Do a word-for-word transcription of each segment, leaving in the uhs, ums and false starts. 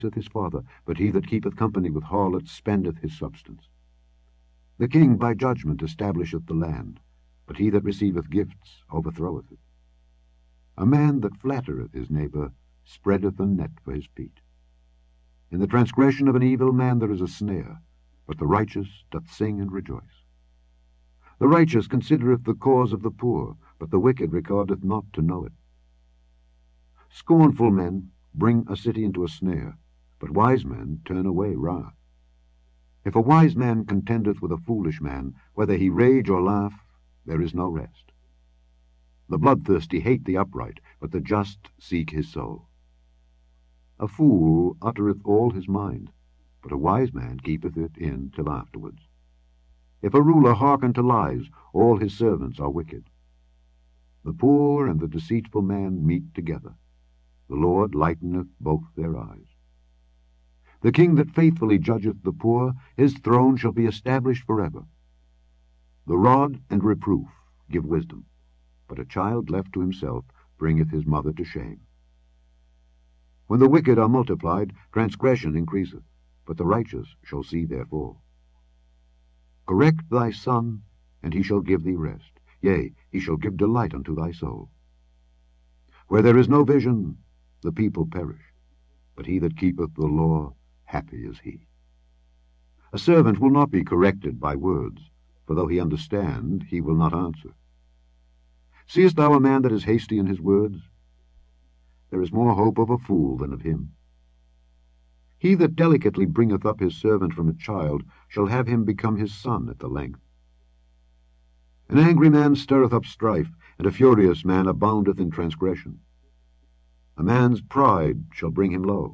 his father, but he that keepeth company with harlots spendeth his substance. The king by judgment establisheth the land, but he that receiveth gifts overthroweth it. A man that flattereth his neighbour spreadeth a net for his feet. In the transgression of an evil man there is a snare, but the righteous doth sing and rejoice. The righteous considereth the cause of the poor, but the wicked regardeth not to know it. Scornful men bring a city into a snare, but wise men turn away wrath. If a wise man contendeth with a foolish man, whether he rage or laugh, there is no rest. The bloodthirsty hate the upright, but the just seek his soul. A fool uttereth all his mind, but a wise man keepeth it in till afterwards. If a ruler hearken to lies, all his servants are wicked. The poor and the deceitful man meet together. The Lord lighteneth both their eyes. The king that faithfully judgeth the poor, his throne shall be established forever. The rod and reproof give wisdom, but a child left to himself bringeth his mother to shame. When the wicked are multiplied, transgression increaseth, but the righteous shall see their fall. Correct thy son, and he shall give thee rest. Yea, he shall give delight unto thy soul. Where there is no vision, the people perish, but he that keepeth the law, happy is he. A servant will not be corrected by words, for though he understand, he will not answer. Seest thou a man that is hasty in his words? There is more hope of a fool than of him. He that delicately bringeth up his servant from a child shall have him become his son at the length. An angry man stirreth up strife, and a furious man aboundeth in transgression. A man's pride shall bring him low.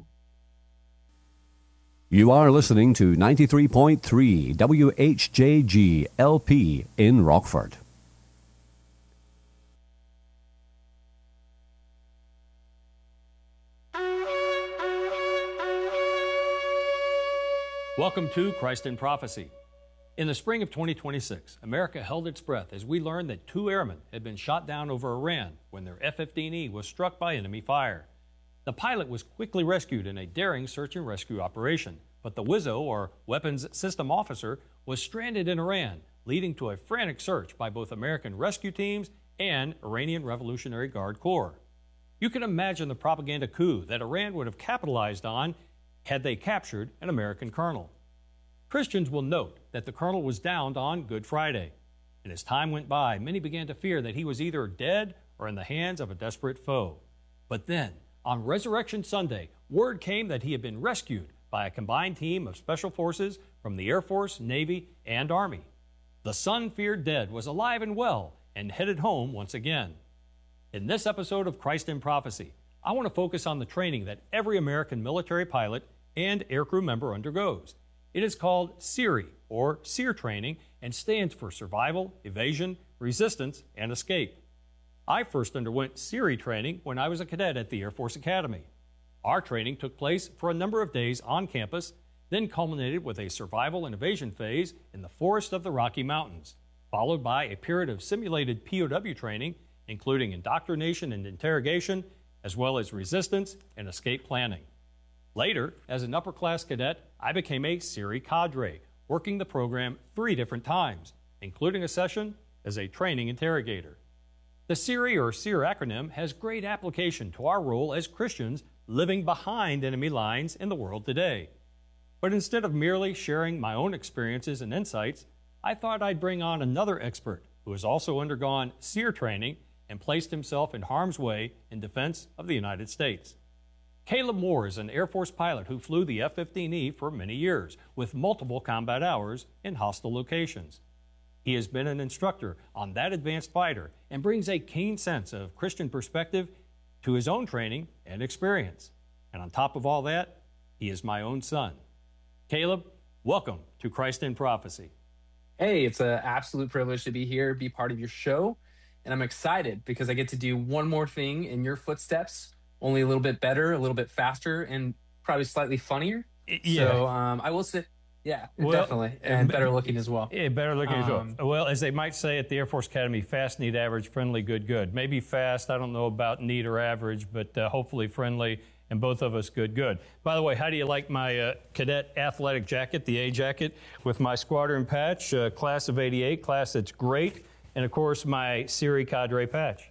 You are listening to ninety-three point three W H J G L P in Rockford. Welcome to Christ in Prophecy. In the spring of twenty twenty-six, America held its breath as we learned that two airmen had been shot down over Iran when their F fifteen E was struck by enemy fire. The pilot was quickly rescued in a daring search and rescue operation, but the W S O, or Weapons System Officer, was stranded in Iran, leading to a frantic search by both American rescue teams and Iranian Revolutionary Guard Corps. You can imagine the propaganda coup that Iran would have capitalized on had they captured an American colonel. Christians will note that the colonel was downed on Good Friday, and as time went by, many began to fear that he was either dead or in the hands of a desperate foe. But then, on Resurrection Sunday, word came that he had been rescued by a combined team of special forces from the Air Force, Navy, and Army. The son feared dead was alive and well and headed home once again. In this episode of Christ in Prophecy, I want to focus on the training that every American military pilot and aircrew member undergoes. It is called SERE, or SERE training, and stands for Survival, Evasion, Resistance, and Escape. I first underwent SERE training when I was a cadet at the Air Force Academy. Our training took place for a number of days on campus, then culminated with a survival and evasion phase in the forest of the Rocky Mountains, followed by a period of simulated P O W training, including indoctrination and interrogation, as well as resistance and escape planning. Later, as an upper-class cadet, I became a SERE cadre, working the program three different times, including a session as a training interrogator. The SERE, or SERE acronym, has great application to our role as Christians living behind enemy lines in the world today. But instead of merely sharing my own experiences and insights, I thought I'd bring on another expert who has also undergone SERE training and placed himself in harm's way in defense of the United States. Caleb Moore is an Air Force pilot who flew the F fifteen E for many years, with multiple combat hours in hostile locations. He has been an instructor on that advanced fighter and brings a keen sense of Christian perspective to his own training and experience. And on top of all that, he is my own son. Caleb, welcome to Christ in Prophecy. Hey, it's an absolute privilege to be here, be part of your show. And I'm excited because I get to do one more thing in your footsteps, only a little bit better, a little bit faster, and probably slightly funnier. Yeah. So um, I will sit, yeah, Well, definitely. And better looking as well. Yeah, better looking as well. Um, Well, as they might say at the Air Force Academy, fast, neat, average, friendly, good, good. Maybe fast, I don't know about neat or average, but uh, hopefully friendly and both of us good, good. By the way, how do you like my uh, cadet athletic jacket, the A jacket, with my squadron patch, uh, class of eighty-eight, class that's great, and of course my Siri Cadre patch.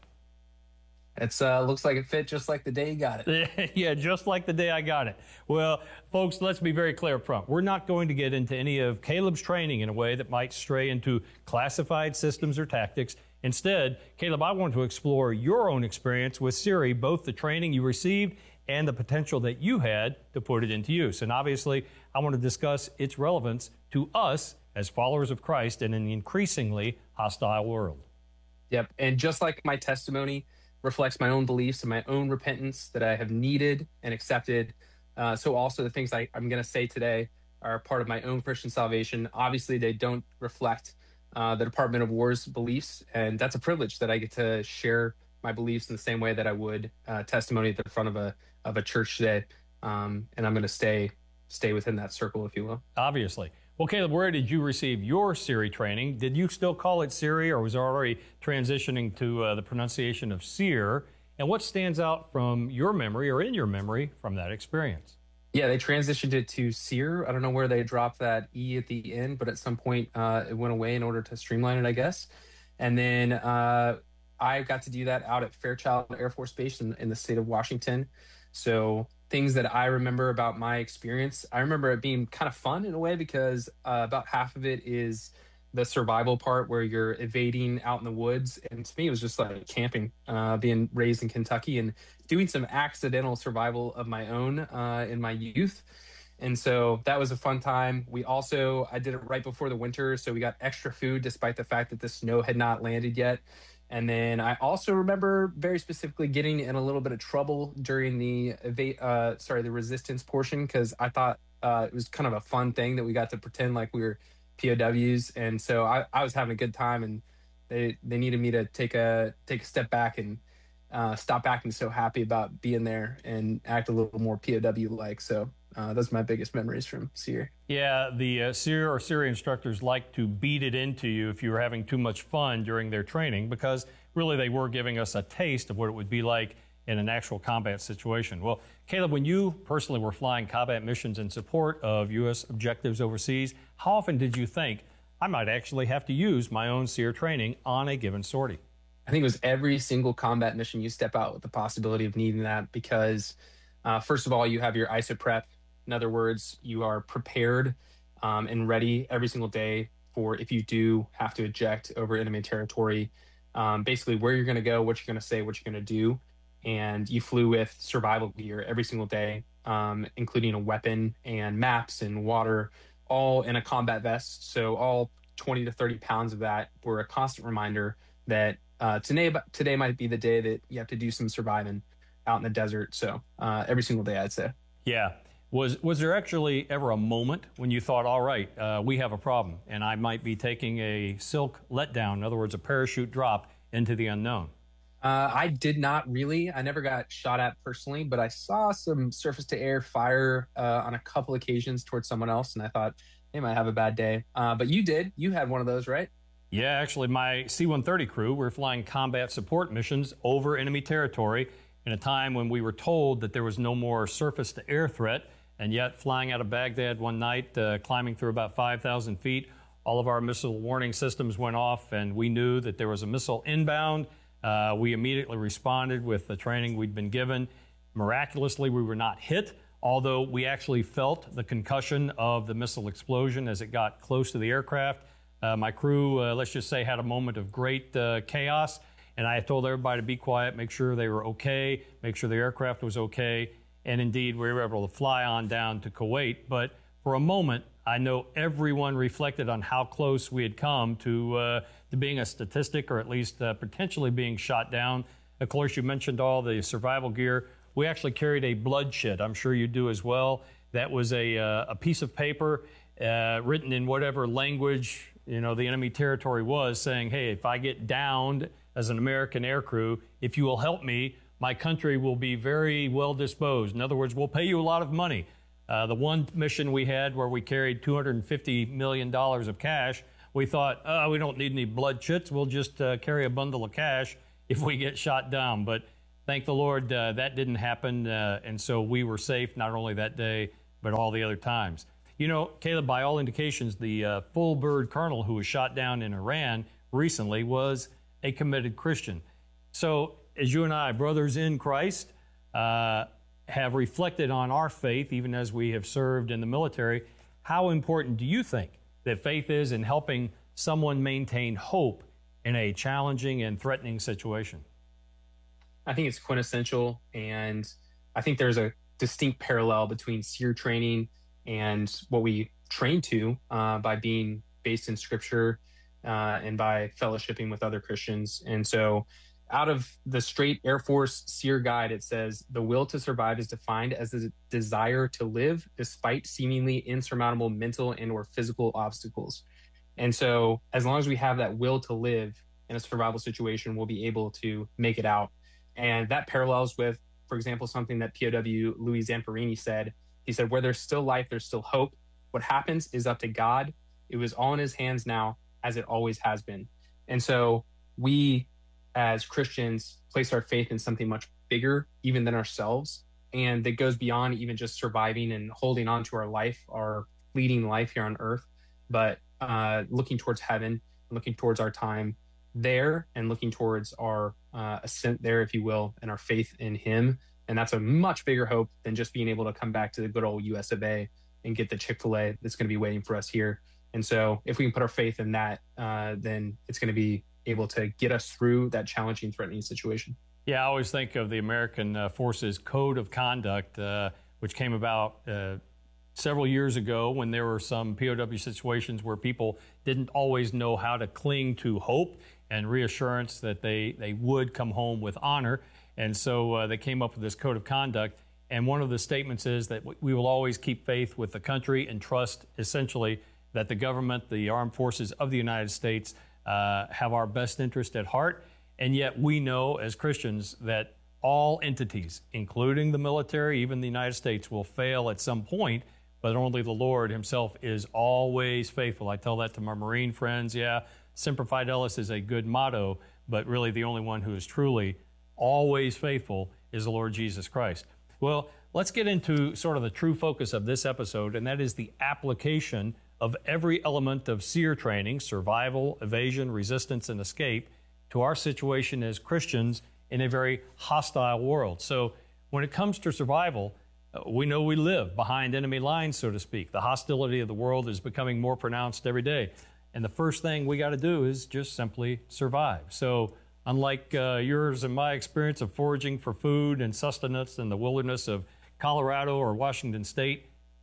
It uh, looks like it fit just like the day you got it. Yeah, just like the day I got it. Well, folks, let's be very clear up front. We're not going to get into any of Caleb's training in a way that might stray into classified systems or tactics. Instead, Caleb, I want to explore your own experience with Siri, both the training you received and the potential that you had to put it into use. And obviously, I want to discuss its relevance to us as followers of Christ in an increasingly hostile world. Yep, and just like my testimony reflects my own beliefs and my own repentance that I have needed and accepted. Uh, so also the things I, I'm going to say today are part of my own Christian salvation. Obviously, they don't reflect uh, the Department of War's beliefs, and that's a privilege that I get to share my beliefs in the same way that I would uh, testimony at the front of a of a church today. Um, and I'm going to stay stay within that circle, if you will. Obviously. Well, Caleb, where did you receive your Siri training? Did you still call it Siri, or was it already transitioning to uh, the pronunciation of Seer? And what stands out from your memory or in your memory from that experience? Yeah, they transitioned it to Seer. I don't know where they dropped that E at the end, but at some point uh, it went away in order to streamline it, I guess. And then uh, I got to do that out at Fairchild Air Force Base in, in the state of Washington. So things that I remember about my experience, I remember it being kind of fun in a way because uh, about half of it is the survival part where you're evading out in the woods. And to me, it was just like camping, uh, being raised in Kentucky and doing some accidental survival of my own uh, in my youth. And so that was a fun time. We also, I did it right before the winter, so we got extra food despite the fact that the snow had not landed yet. And then I also remember very specifically getting in a little bit of trouble during the eva- uh, sorry, the resistance portion, because I thought uh, it was kind of a fun thing that we got to pretend like we were P O Ws. And so I, I was having a good time, and they they needed me to take a take a step back and uh, stop acting so happy about being there and act a little more P O W-like. So uh, those are my biggest memories from Seer. Yeah, the uh, Seer or Siri instructors like to beat it into you if you were having too much fun during their training, because really they were giving us a taste of what it would be like in an actual combat situation. Well, Caleb, when you personally were flying combat missions in support of U S objectives overseas, how often did you think, I might actually have to use my own Seer training on a given sortie? I think it was every single combat mission you step out with the possibility of needing that because, uh, first of all, you have your I S O prep. In other words, you are prepared um, and ready every single day for if you do have to eject over enemy territory, um, basically where you're going to go, what you're going to say, what you're going to do. And you flew with survival gear every single day, um, including a weapon and maps and water, all in a combat vest. So all twenty to thirty pounds of that were a constant reminder that uh, today, today might be the day that you have to do some surviving out in the desert. So uh, every single day, I'd say. Yeah. Was was there actually ever a moment when you thought, all right, uh, we have a problem, and I might be taking a silk letdown, in other words, a parachute drop into the unknown? Uh, I did not really. I never got shot at personally, but I saw some surface-to-air fire uh, on a couple occasions towards someone else, and I thought they might have a bad day. Uh, but you did. You had one of those, right? Yeah, actually, my C one thirty crew were flying combat support missions over enemy territory in a time when we were told that there was no more surface-to-air threat. And yet, flying out of Baghdad one night, uh, climbing through about five thousand feet, all of our missile warning systems went off, and we knew that there was a missile inbound. Uh, we immediately responded with the training we'd been given. Miraculously, we were not hit, although we actually felt the concussion of the missile explosion as it got close to the aircraft. Uh, my crew, uh, let's just say, had a moment of great uh, chaos, and I told everybody to be quiet, make sure they were okay, make sure the aircraft was okay. And indeed, we were able to fly on down to Kuwait. But for a moment, I know everyone reflected on how close we had come to, uh, to being a statistic, or at least uh, potentially being shot down. Of course, you mentioned all the survival gear. We actually carried a bloodshed. I'm sure you do as well. That was a, uh, a piece of paper uh, written in whatever language you know the enemy territory was, saying, hey, if I get downed as an American aircrew, if you will help me, my country will be very well disposed. In other words, we'll pay you a lot of money. Uh, the one mission we had where we carried two hundred fifty million dollars of cash, we thought, oh, we don't need any blood chits. We'll just uh, carry a bundle of cash if we get shot down. But thank the Lord uh, that didn't happen, uh, and so we were safe not only that day, but all the other times. You know, Caleb, by all indications, the uh, full bird colonel who was shot down in Iran recently was a committed Christian. So as you and I, brothers in Christ, uh, have reflected on our faith, even as we have served in the military, how important do you think that faith is in helping someone maintain hope in a challenging and threatening situation? I think it's quintessential, and I think there's a distinct parallel between SEER training and what we train to uh, by being based in Scripture uh, and by fellowshipping with other Christians. And so out of the straight Air Force SEER guide, it says, the will to survive is defined as the desire to live despite seemingly insurmountable mental and or physical obstacles. And so as long as we have that will to live in a survival situation, we'll be able to make it out. And that parallels with, for example, something that P O W Louis Zamperini said. He said, where there's still life, there's still hope. What happens is up to God. It was all in his hands now, as it always has been. And so we, as Christians, place our faith in something much bigger even than ourselves. And that goes beyond even just surviving and holding on to our life, our fleeting life here on earth, but uh, looking towards heaven, looking towards our time there, and looking towards our uh, ascent there, if you will, and our faith in him. And that's a much bigger hope than just being able to come back to the good old U S of A and get the Chick-fil-A that's going to be waiting for us here. And so if we can put our faith in that, uh, then it's going to be able to get us through that challenging, threatening situation. Yeah, I always think of the American uh, Forces Code of Conduct, uh, which came about uh, several years ago when there were some P O W situations where people didn't always know how to cling to hope and reassurance that they, they would come home with honor. And so uh, they came up with this code of conduct. And one of the statements is that we will always keep faith with the country and trust, essentially, that the government, the armed forces of the United States, uh, have our best interest at heart. And yet we know as Christians that all entities, including the military, even the United States, will fail at some point, but only the Lord himself is always faithful. I tell that to my Marine friends. Yeah, Semper Fidelis is a good motto, but really the only one who is truly always faithful is the Lord Jesus Christ. Well, let's get into sort of the true focus of this episode, and that is the application of every element of SEER training, survival, evasion, resistance, and escape, to our situation as Christians in a very hostile world. So when it comes to survival, we know we live behind enemy lines, so to speak. The hostility of the world is becoming more pronounced every day. And the first thing we got to do is just simply survive. So unlike uh, yours and my experience of foraging for food and sustenance in the wilderness of Colorado or Washington State,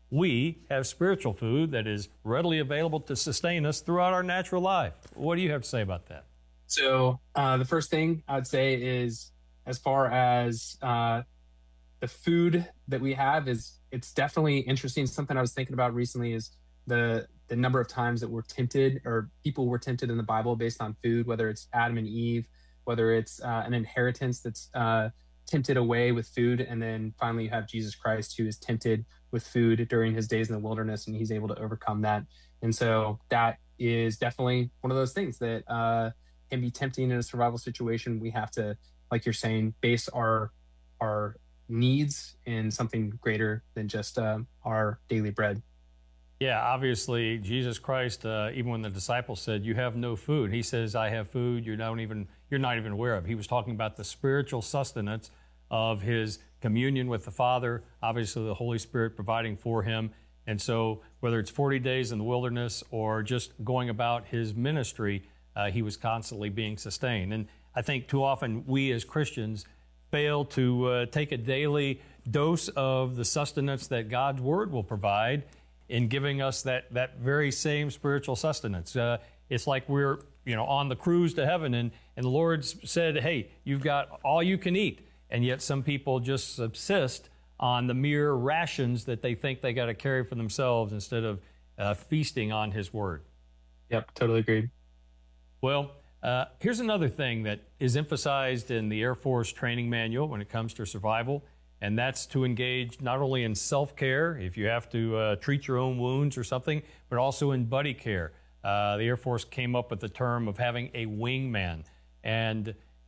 we have spiritual food that is readily available to sustain us throughout our natural life. What do you have to say about that? So uh, the first thing I'd say is, as far as uh, the food that we have, is it's definitely interesting. Something I was thinking about recently is the the number of times that we're tempted, or people were tempted in the Bible based on food, whether it's Adam and Eve, whether it's uh, an inheritance that's uh, tempted away with food. And then finally you have Jesus Christ, who is tempted with food during his days in the wilderness, and he's able to overcome that. And so that is definitely one of those things that uh, can be tempting in a survival situation. We have to, like you're saying, base our our needs in something greater than just uh, our daily bread. Yeah, obviously, Jesus Christ, uh, even when the disciples said, "You have no food," he says, "I have food you don't even you're not even aware of." He was talking about the spiritual sustenance of his communion with the Father, obviously the Holy Spirit providing for him. And so whether it's forty days in the wilderness or just going about his ministry, uh, he was constantly being sustained. And I think too often we as Christians fail to uh, take a daily dose of the sustenance that God's Word will provide in giving us that, that very same spiritual sustenance. Uh, it's like we're you know on the cruise to heaven, and, and the Lord said, "Hey, you've got all you can eat." And yet some people just subsist on the mere rations that they think they got to carry for themselves instead of uh, feasting on his word. Yep, totally agreed. Well, uh, here's another thing that is emphasized in the Air Force training manual when it comes to survival, and that's to engage not only in self-care, if you have to uh, treat your own wounds or something, but also in buddy care. Uh, the Air Force came up with the term of having a wingman. And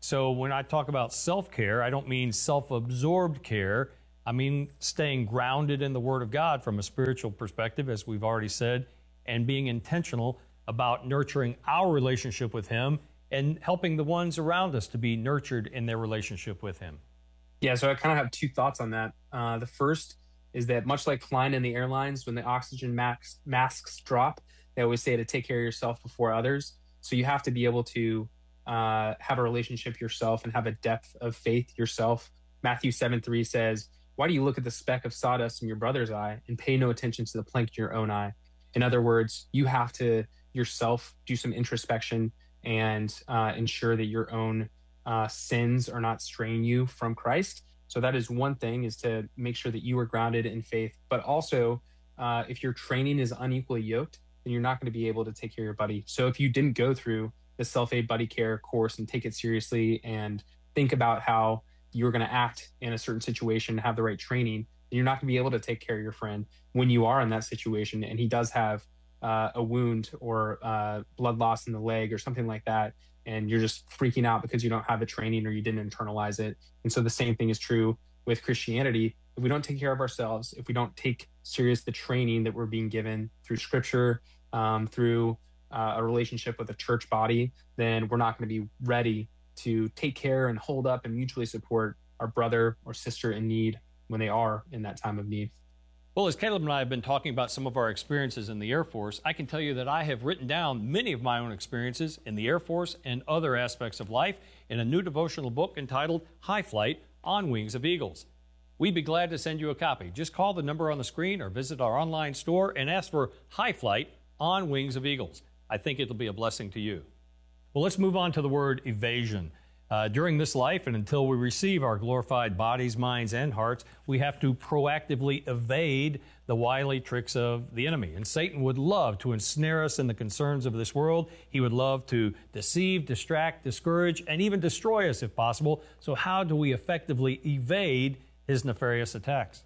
So when I talk about self-care, I don't mean self-absorbed care. I mean staying grounded in the Word of God from a spiritual perspective, as we've already said, and being intentional about nurturing our relationship with Him and helping the ones around us to be nurtured in their relationship with Him. Yeah, so I kind of have two thoughts on that. Uh, the first is that much like flying in the airlines, when the oxygen max, masks drop, they always say to take care of yourself before others. So you have to be able to uh, have a relationship yourself and have a depth of faith yourself. Matthew seven three says, why do you look at the speck of sawdust in your brother's eye and pay no attention to the plank in your own eye? In other words, you have to yourself do some introspection and uh, ensure that your own uh, sins are not straying you from Christ. So that is one thing, is to make sure that you are grounded in faith. But also, uh, if your training is unequally yoked, then you're not going to be able to take care of your buddy. So if you didn't go through the self-aid buddy care course and take it seriously and think about how you're going to act in a certain situation, have the right training, then you're not going to be able to take care of your friend when you are in that situation and he does have uh, a wound or uh, blood loss in the leg or something like that, and you're just freaking out because you don't have the training or you didn't internalize it. And so the same thing is true with Christianity. If we don't take care of ourselves, if we don't take serious the training that we're being given through Scripture, um, through uh, a relationship with a church body, then we're not going to be ready to take care and hold up and mutually support our brother or sister in need when they are in that time of need. Well, as Caleb and I have been talking about some of our experiences in the Air Force, I can tell you that I have written down many of my own experiences in the Air Force and other aspects of life in a new devotional book entitled High Flight on Wings of Eagles. We'd be glad to send you a copy. Just call the number on the screen or visit our online store and ask for High Flight on Wings of Eagles. I think it'll be a blessing to you. Well, let's move on to the word evasion. Uh, during this life and until we receive our glorified bodies, minds, and hearts, we have to proactively evade the wily tricks of the enemy. And Satan would love to ensnare us in the concerns of this world. He would love to deceive, distract, discourage, and even destroy us if possible. So how do we effectively evade his nefarious attacks?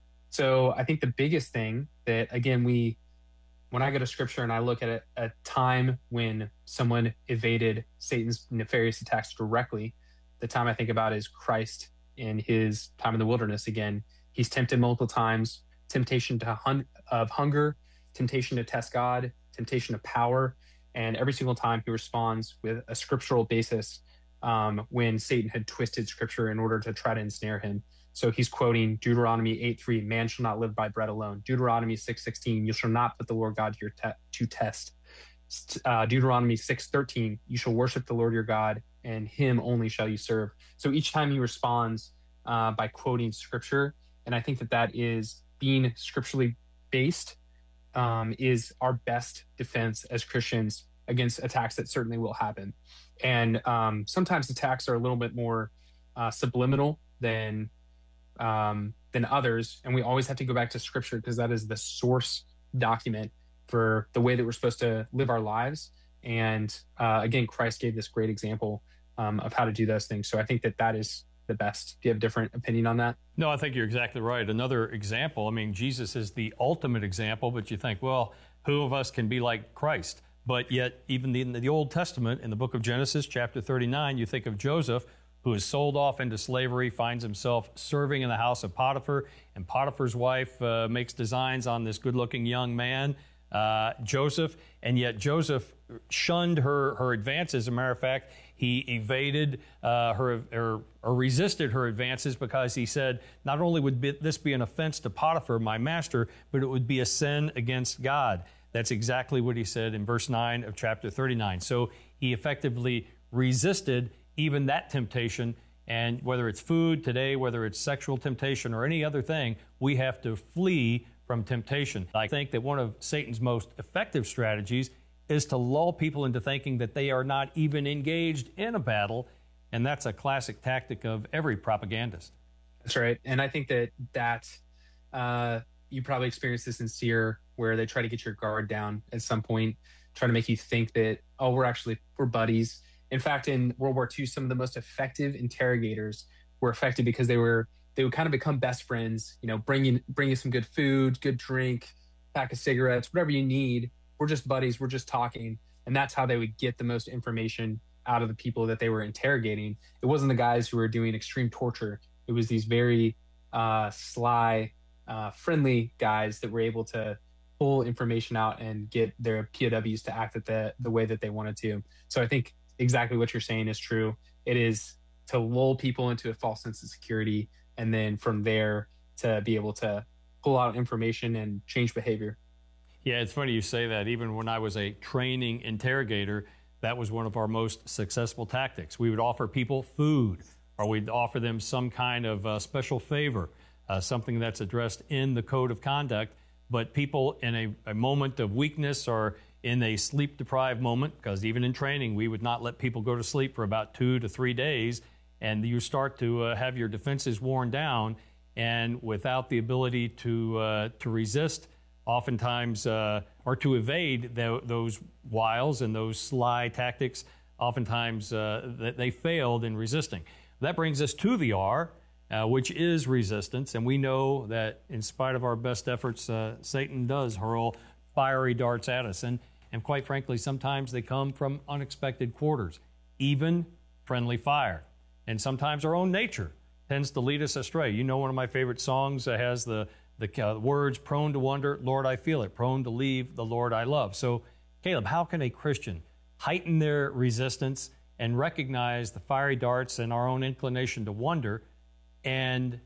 So I think the biggest thing that, again, we when I go to Scripture and I look at a, a time when someone evaded Satan's nefarious attacks directly, the time I think about is Christ in his time in the wilderness. Again, he's tempted multiple times, temptation to hun- of hunger, temptation to test God, temptation of power, and every single time he responds with a scriptural basis um, when Satan had twisted Scripture in order to try to ensnare him. So he's quoting Deuteronomy eight three, man shall not live by bread alone. Deuteronomy six sixteen, you shall not put the Lord God to your te- to test. Uh, Deuteronomy six thirteen, you shall worship the Lord your God, and him only shall you serve. So each time he responds uh, by quoting Scripture, and I think that that is being scripturally based um, is our best defense as Christians against attacks that certainly will happen. And um, sometimes attacks are a little bit more uh, subliminal than um, than others. And we always have to go back to Scripture because that is the source document for the way that we're supposed to live our lives. And uh, again, Christ gave this great example um, of how to do those things. So I think that that is the best. Do you have a different opinion on that? No, I think you're exactly right. Another example, I mean, Jesus is the ultimate example, but you think, well, who of us can be like Christ? But yet, even in the Old Testament, in the book of Genesis, chapter thirty-nine, you think of Joseph, who is sold off into slavery, finds himself serving in the house of Potiphar, and Potiphar's wife uh, makes designs on this good-looking young man, uh, Joseph, and yet Joseph shunned her, her advances. As a matter of fact, he evaded uh, her or, or resisted her advances because he said, not only would be, this be an offense to Potiphar, my master, but it would be a sin against God. That's exactly what he said in verse nine of chapter thirty-nine. So he effectively resisted even that temptation, and whether it's food today, whether it's sexual temptation or any other thing, we have to flee from temptation. I think that one of Satan's most effective strategies is to lull people into thinking that they are not even engaged in a battle, and that's a classic tactic of every propagandist. That's right. And I think that that uh, you probably experienced this in SEER, where they try to get your guard down at some point, try to make you think that, oh, we're actually, we're buddies. In fact, in World War Two, some of the most effective interrogators were effective because they were they would kind of become best friends. You know, bring you bring you some good food, good drink, pack of cigarettes, whatever you need. We're just buddies. We're just talking, and that's how they would get the most information out of the people that they were interrogating. It wasn't the guys who were doing extreme torture. It was these very uh, sly, uh, friendly guys that were able to pull information out and get their P O Ws to act at the, the way that they wanted to. So I think exactly what you're saying is true. It is to lull people into a false sense of security, and then from there to be able to pull out information and change behavior. Yeah, it's funny you say that. Even when I was a training interrogator, that was one of our most successful tactics. We would offer people food, or we'd offer them some kind of uh, special favor, uh, something that's addressed in the code of conduct. But people in a, a moment of weakness or in a sleep-deprived moment, because even in training, we would not let people go to sleep for about two to three days, and you start to uh, have your defenses worn down, and without the ability to uh, to resist, oftentimes, uh, or to evade the, those wiles and those sly tactics, oftentimes uh, that they failed in resisting. That brings us to the R, uh, which is resistance. And we know that in spite of our best efforts, uh, Satan does hurl fiery darts at us. And, and quite frankly, sometimes they come from unexpected quarters, even friendly fire. And sometimes our own nature tends to lead us astray. You know, one of my favorite songs uh, has the The uh, words, prone to wonder, Lord, I feel it, prone to leave the Lord I love. So, Caleb, how can a Christian heighten their resistance and recognize the fiery darts and our own inclination to wonder and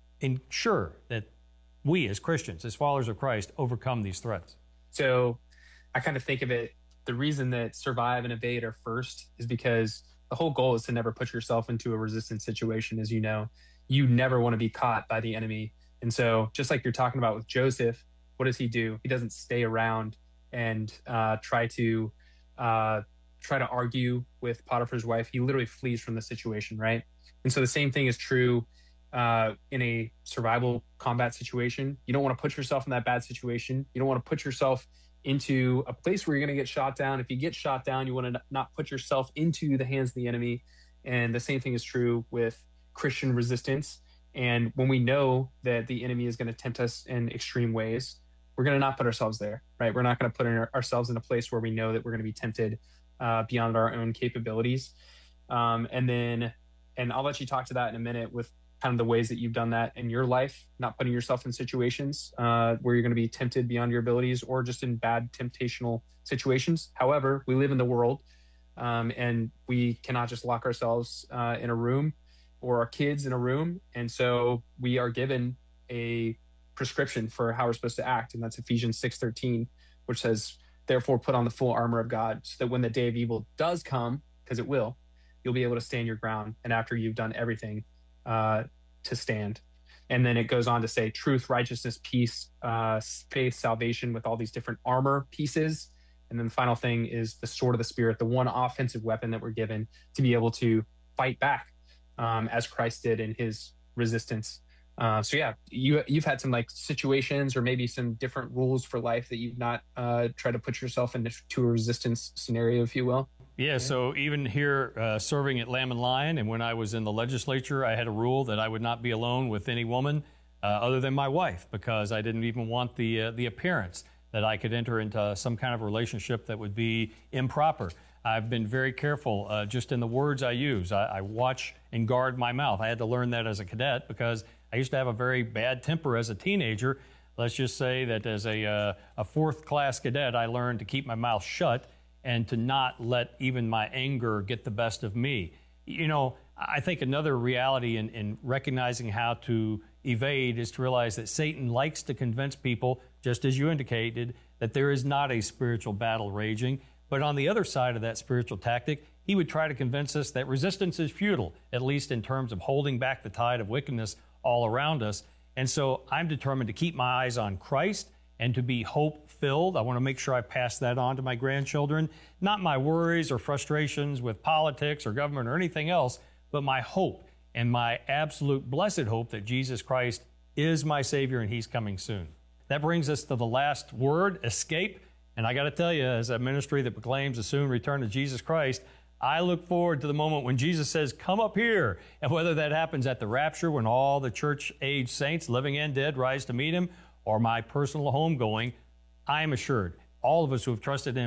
ensure that we as Christians, as followers of Christ, overcome these threats? So I kind of think of it, the reason that survive and evade are first is because the whole goal is to never put yourself into a resistance situation. As you know, you never want to be caught by the enemy. And so just like you're talking about with Joseph, what does he do? He doesn't stay around and uh, try to uh, try to argue with Potiphar's wife. He literally flees from the situation, right? And so the same thing is true uh, in a survival combat situation. You don't want to put yourself in that bad situation. You don't want to put yourself into a place where you're going to get shot down. If you get shot down, you want to not put yourself into the hands of the enemy. And the same thing is true with Christian resistance. And when we know that the enemy is going to tempt us in extreme ways, we're going to not put ourselves there, right? We're not going to put our, ourselves in a place where we know that we're going to be tempted uh, beyond our own capabilities. Um, and then, and I'll let you talk to that in a minute with kind of the ways that you've done that in your life, not putting yourself in situations uh, where you're going to be tempted beyond your abilities or just in bad temptational situations. However, we live in the world um, and we cannot just lock ourselves uh, in a room or our kids in a room. And so we are given a prescription for how we're supposed to act. And that's Ephesians six thirteen, which says, therefore put on the full armor of God so that when the day of evil does come, because it will, you'll be able to stand your ground. And after you've done everything uh, to stand. And then it goes on to say truth, righteousness, peace, uh, faith, salvation with all these different armor pieces. And then the final thing is the sword of the Spirit, the one offensive weapon that we're given to be able to fight back um, as Christ did in his resistance. Uh, so yeah, you, you've had some like situations or maybe some different rules for life that you've not uh, tried to put yourself into a resistance scenario, if you will. Yeah, so even here uh, serving at Lamb and Lion, and when I was in the legislature, I had a rule that I would not be alone with any woman uh, other than my wife, because I didn't even want the uh, the appearance that I could enter into some kind of relationship that would be improper. I've been very careful uh, just in the words I use. I, I watch and guard my mouth. I had to learn that as a cadet because I used to have a very bad temper as a teenager. Let's just say that as a, uh, a fourth-class cadet, I learned to keep my mouth shut and to not let even my anger get the best of me. You know, I think another reality in, in recognizing how to evade is to realize that Satan likes to convince people, just as you indicated, that there is not a spiritual battle raging. But on the other side of that spiritual tactic, he would try to convince us that resistance is futile, at least in terms of holding back the tide of wickedness all around us. And so I'm determined to keep my eyes on Christ and to be hope-filled. I want to make sure I pass that on to my grandchildren. Not my worries or frustrations with politics or government or anything else, but my hope and my absolute blessed hope that Jesus Christ is my Savior and He's coming soon. That brings us to the last word, escape. And I got to tell you, as a ministry that proclaims the soon return of Jesus Christ, I look forward to the moment when Jesus says, come up here. And whether that happens at the rapture when all the church-age saints, living and dead, rise to meet Him, or my personal homegoing, I am assured all of us who have trusted Him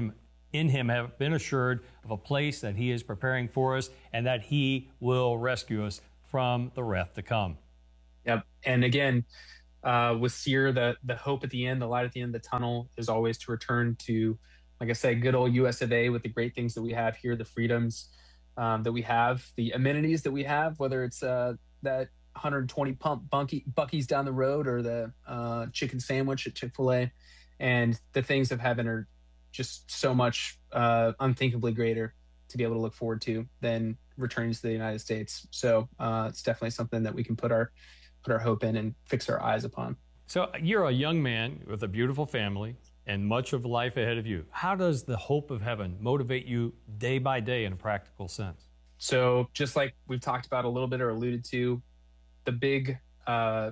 in him have been assured of a place that he is preparing for us, and that he will rescue us from the wrath to come. Yep. And again, uh, with SEER, the, the hope at the end, the light at the end of the tunnel is always to return to, like I said, good old U S of A with the great things that we have here, the freedoms um, that we have, the amenities that we have, whether it's uh, that one hundred twenty pump bunky, Buc-ee's down the road or the uh, chicken sandwich at Chick-fil-A. And the things of heaven are just so much uh, unthinkably greater to be able to look forward to than returning to the United States. So uh, it's definitely something that we can put our put our hope in and fix our eyes upon. So you're a young man with a beautiful family and much of life ahead of you. How does the hope of heaven motivate you day by day in a practical sense? So just like we've talked about a little bit or alluded to, the big uh,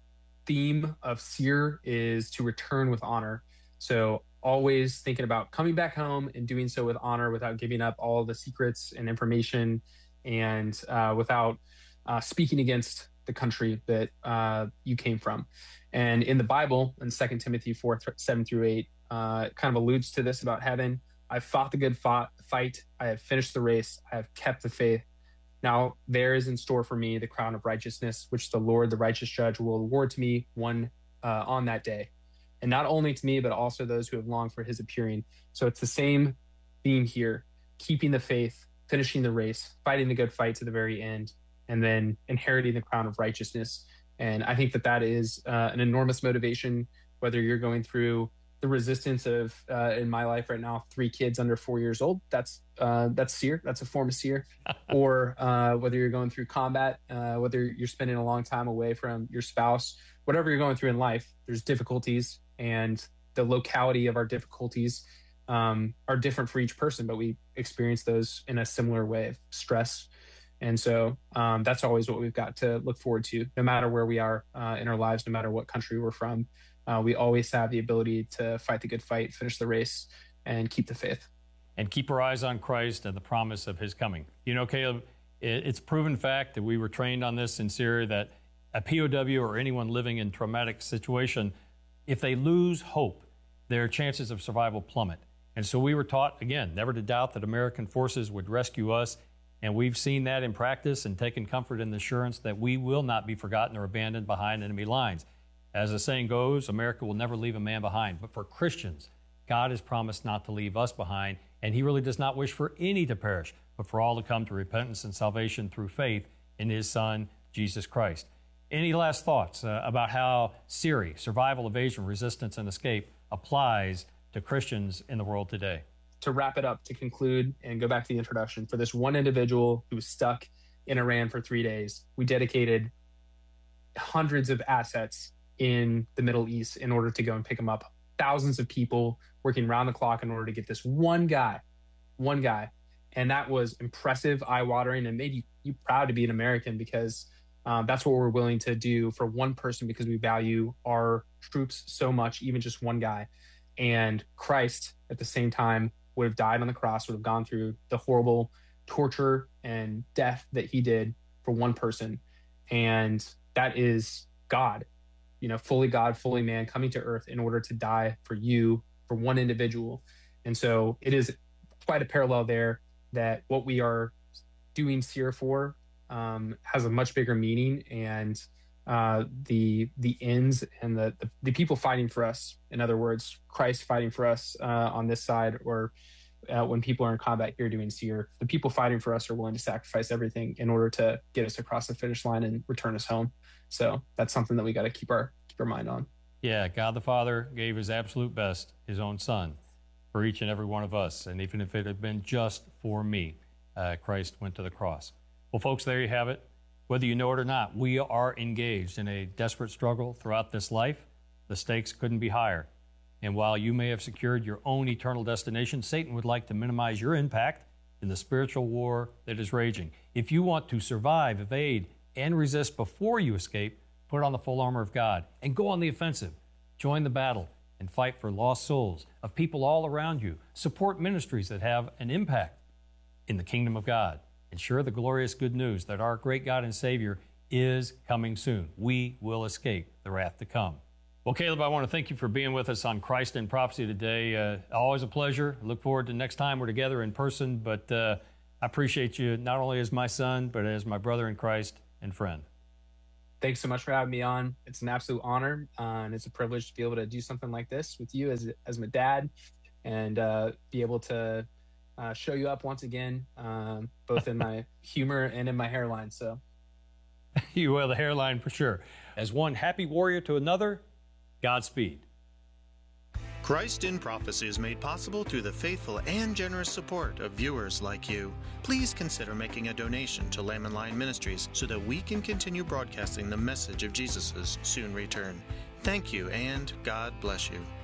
theme of SEER is to return with honor. So always thinking about coming back home and doing so with honor without giving up all the secrets and information, and uh, without uh, speaking against the country that uh, you came from. And in the Bible, in Second Timothy four, seven through eight, uh, it kind of alludes to this about heaven. I've fought the good fought, fight. I have finished the race. I have kept the faith. Now there is in store for me the crown of righteousness, which the Lord, the righteous judge, will award to me one uh, on that day. And not only to me, but also those who have longed for his appearing. So it's the same theme here, keeping the faith, finishing the race, fighting the good fight to the very end, and then inheriting the crown of righteousness. And I think that that is uh, an enormous motivation, whether you're going through the resistance of, uh, in my life right now, three kids under four years old. That's uh, that's SEER. That's a form of SEER. Or uh, whether you're going through combat, uh, whether you're spending a long time away from your spouse, whatever you're going through in life, there's difficulties, and the locality of our difficulties um, are different for each person, but we experience those in a similar way of stress. And so um, that's always what we've got to look forward to, no matter where we are uh, in our lives, no matter what country we're from. Uh, we always have the ability to fight the good fight, finish the race, and keep the faith. And keep our eyes on Christ and the promise of his coming. You know, Caleb, it's proven fact that we were trained on this in Syria, that a P O W or anyone living in traumatic situation, if they lose hope, their chances of survival plummet. And so we were taught, again, never to doubt that American forces would rescue us. And we've seen that in practice and taken comfort in the assurance that we will not be forgotten or abandoned behind enemy lines. As the saying goes, America will never leave a man behind. But for Christians, God has promised not to leave us behind, and he really does not wish for any to perish, but for all to come to repentance and salvation through faith in his Son, Jesus Christ. Any last thoughts uh, about how SEER, survival, evasion, resistance, and escape, applies to Christians in the world today? To wrap it up, to conclude and go back to the introduction, for this one individual who was stuck in Iran for three days, we dedicated hundreds of assets in the Middle East in order to go and pick him up. Thousands of people working round the clock in order to get this one guy, one guy. And that was impressive, eye-watering, and made you, you proud to be an American, because um, that's what we're willing to do for one person, because we value our troops so much, even just one guy. And Christ, at the same time, would have died on the cross, would have gone through the horrible torture and death that he did for one person. And that is God, you know, fully God, fully man, coming to earth in order to die for you, for one individual. And so it is quite a parallel there, that what we are doing SEER for um, has a much bigger meaning, and uh, the the ends and the, the the people fighting for us, in other words, Christ fighting for us uh, on this side, or uh, when people are in combat here doing SEER, the people fighting for us are willing to sacrifice everything in order to get us across the finish line and return us home. So that's something that we got to keep our keep our mind on. Yeah, God the Father gave his absolute best, his own Son, for each and every one of us. And even if it had been just for me, uh, Christ went to the cross. Well, folks, there you have it. Whether you know it or not, we are engaged in a desperate struggle throughout this life. The stakes couldn't be higher. And while you may have secured your own eternal destination, Satan would like to minimize your impact in the spiritual war that is raging. If you want to survive, evade, and resist before you escape, put on the full armor of God and go on the offensive. Join the battle and fight for lost souls of people all around you. Support ministries that have an impact in the kingdom of God. And share the glorious good news that our great God and Savior is coming soon. We will escape the wrath to come. Well, Caleb, I want to thank you for being with us on Christ in Prophecy today. Uh, always a pleasure. Look forward to next time we're together in person. But uh, I appreciate you not only as my son, but as my brother in Christ and friend. Thanks so much for having me on. It's an absolute honor, uh, and it's a privilege to be able to do something like this with you as as my dad, and uh, be able to uh, show you up once again, um, both in my humor and in my hairline. So, you will, the hairline for sure. As one happy warrior to another, Godspeed. Christ in Prophecy is made possible through the faithful and generous support of viewers like you. Please consider making a donation to Lamb and Lion Ministries so that we can continue broadcasting the message of Jesus' soon return. Thank you, and God bless you.